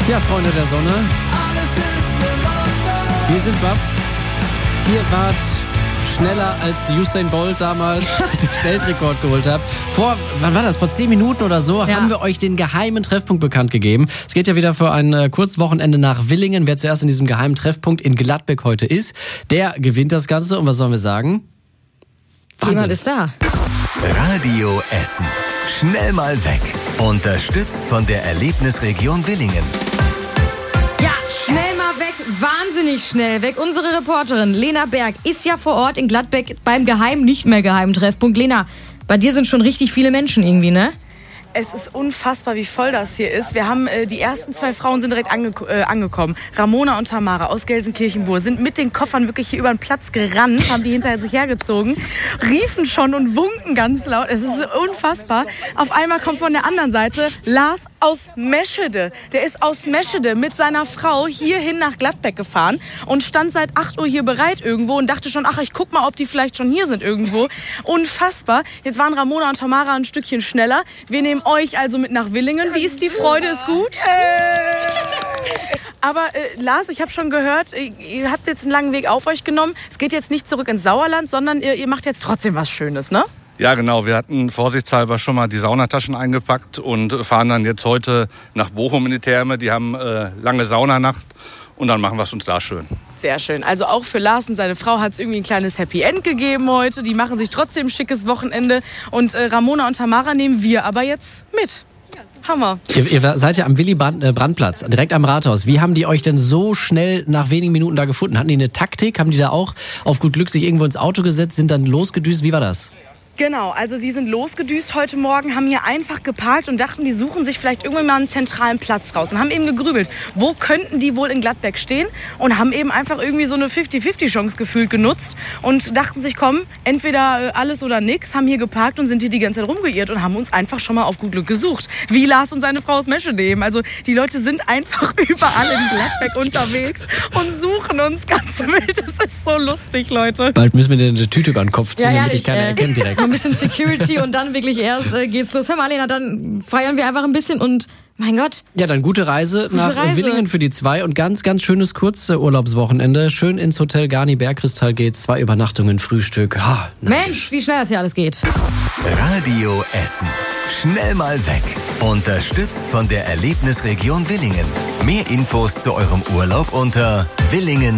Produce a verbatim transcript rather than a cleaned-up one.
Ja, Freunde der Sonne, wir sind baff. Ihr wart schneller als Usain Bolt damals den Weltrekord geholt hat. Vor, wann war das? Vor zehn Minuten oder so ja. haben wir euch den geheimen Treffpunkt bekannt gegeben. Es geht ja wieder für ein äh, Kurzwochenende nach Willingen. Wer zuerst in diesem geheimen Treffpunkt in Gladbeck heute ist, der gewinnt das Ganze. Und was sollen wir sagen? Wahnsinn. Jemand ist da. Radio Essen. Schnell mal weg. Unterstützt von der Erlebnisregion Willingen. Ja, schnell mal weg. Wahnsinnig schnell weg. Unsere Reporterin Lena Berg ist ja vor Ort in Gladbeck beim geheimen, nicht mehr geheimen Treffpunkt. Lena, bei dir sind schon richtig viele Menschen irgendwie, ne? Es ist unfassbar, wie voll das hier ist. Wir haben äh, die ersten zwei Frauen sind direkt ange- äh, angekommen. Ramona und Tamara aus Gelsenkirchen-Bur sind mit den Koffern wirklich hier über den Platz gerannt, haben die hinter sich hergezogen, riefen schon und wunken ganz laut. Es ist unfassbar. Auf einmal kommt von der anderen Seite Lars aus Meschede. Der ist aus Meschede mit seiner Frau hierhin nach Gladbeck gefahren und stand seit acht Uhr hier bereit irgendwo und dachte schon, ach, ich guck mal, ob die vielleicht schon hier sind irgendwo. Unfassbar. Jetzt waren Ramona und Tamara ein Stückchen schneller. Wir nehmen euch also mit nach Willingen. Wie ist die Freude? Ist gut? Aber äh, Lars, ich habe schon gehört, ihr, ihr habt jetzt einen langen Weg auf euch genommen. Es geht jetzt nicht zurück ins Sauerland, sondern ihr, ihr macht jetzt trotzdem was Schönes, ne? Ja, genau. Wir hatten vorsichtshalber schon mal die Saunataschen eingepackt und fahren dann jetzt heute nach Bochum in die Therme. Die haben äh, lange Saunanacht und dann machen wir es uns da schön. Sehr schön. Also auch für Lars und seine Frau hat es irgendwie ein kleines Happy End gegeben heute. Die machen sich trotzdem ein schickes Wochenende. Und äh, Ramona und Tamara nehmen wir aber jetzt mit. Hammer. Ihr, ihr seid ja am Willy-Brandt-Platz, direkt am Rathaus. Wie haben die euch denn so schnell nach wenigen Minuten da gefunden? Hatten die eine Taktik? Haben die da auch auf gut Glück sich irgendwo ins Auto gesetzt, sind dann losgedüst? Wie war das? Genau, also sie sind losgedüst heute Morgen, haben hier einfach geparkt und dachten, die suchen sich vielleicht irgendwann mal einen zentralen Platz raus und haben eben gegrübelt, wo könnten die wohl in Gladbeck stehen und haben eben einfach irgendwie so eine fünfzig fünfzig Chance gefühlt genutzt und dachten sich, komm, entweder alles oder nix, haben hier geparkt und sind hier die ganze Zeit rumgeirrt und haben uns einfach schon mal auf gut Glück gesucht. Wie Lars und seine Frau aus Meschede eben. Also die Leute sind einfach überall in Gladbeck unterwegs und suchen uns ganz wild. Das ist so lustig, Leute. Bald müssen wir dir eine Tüte über den Kopf ziehen, ja, damit dich keiner äh, erkennt direkt. Ein bisschen Security und dann wirklich erst äh, geht's los. Hör mal, Lena, dann feiern wir einfach ein bisschen und mein Gott. Ja, dann gute Reise gute nach Reise. Willingen für die zwei und ganz, ganz schönes Kurzurlaubswochenende. Schön ins Hotel Garni Bergkristall geht's. Zwei Übernachtungen, Frühstück. Ha, Mensch, wie schnell das hier alles geht. Radio Essen. Schnell mal weg. Unterstützt von der Erlebnisregion Willingen. Mehr Infos zu eurem Urlaub unter willingen